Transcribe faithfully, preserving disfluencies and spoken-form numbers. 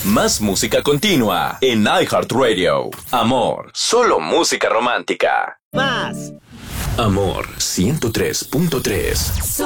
Más música continua en iHeartRadio. Amor, solo música romántica. Más. Amor ciento tres punto tres.